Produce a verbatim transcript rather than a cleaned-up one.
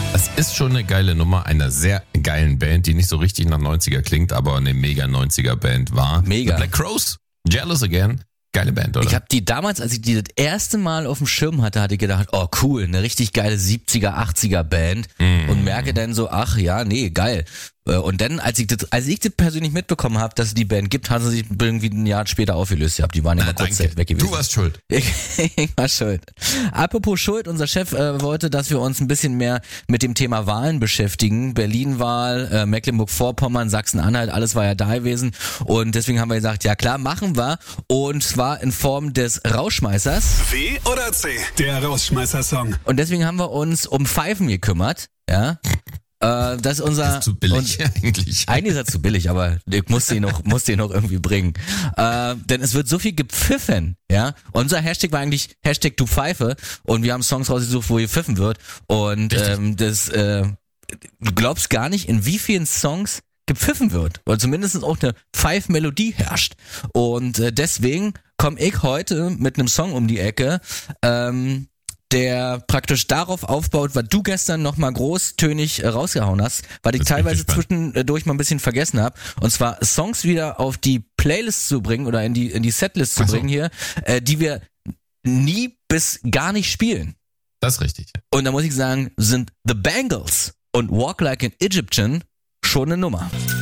Es ist schon eine geile Nummer einer sehr geilen Band, die nicht so richtig nach neunziger klingt, aber eine mega neunziger Band war. Mega. The Black Crowes, Jealous Again. Geile Band, oder? Ich habe die damals, als ich die das erste Mal auf dem Schirm hatte, hatte ich gedacht, oh cool, eine richtig geile siebziger, achtziger Band mm. und merke dann so, ach ja, nee, geil. Und dann, als ich das, als ich das persönlich mitbekommen habe, dass es die Band gibt, haben sie sich irgendwie ein Jahr später aufgelöst. Die waren ja mal kurz weg gewesen. Du warst schuld. Ich, ich war schuld. Apropos Schuld, unser Chef äh, wollte, dass wir uns ein bisschen mehr mit dem Thema Wahlen beschäftigen. Berlin-Wahl, äh, Mecklenburg-Vorpommern, Sachsen-Anhalt, alles war ja da gewesen. Und deswegen haben wir gesagt, ja klar, machen wir. Und zwar in Form des Rausschmeißers. W oder C? Der Rausschmeißer-Song. Und deswegen haben wir uns um Pfeifen gekümmert. Ja. Äh, das ist unser. Das ist zu billig und, eigentlich. Eigentlich ist er zu billig, aber ich muss den noch, muss den noch irgendwie bringen. Äh, denn es wird so viel gepfiffen, ja. Unser Hashtag war eigentlich Hashtag du Pfeife und wir haben Songs rausgesucht, wo gepfiffen wird. Und ähm, das, äh, du glaubst gar nicht, in wie vielen Songs gepfiffen wird. Oder zumindest auch eine Pfeif-Melodie herrscht. Und äh, deswegen komme ich heute mit einem Song um die Ecke, ähm, der praktisch darauf aufbaut, was du gestern nochmal großtönig äh, rausgehauen hast, was ich teilweise zwischendurch mal ein bisschen vergessen habe. Und zwar Songs wieder auf die Playlist zu bringen oder in die in die Setlist zu Ach so. bringen hier, äh, die wir nie bis gar nicht spielen. Das ist richtig. Und da muss ich sagen, sind The Bangles und Walk Like an Egyptian schon eine Nummer.